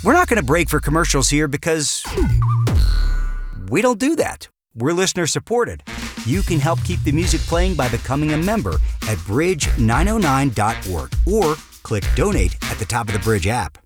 We're not going to break for commercials here because we don't do that. We're listener supported. You can help keep the music playing by becoming a member at bridge909.org or click donate at the top of the Bridge app.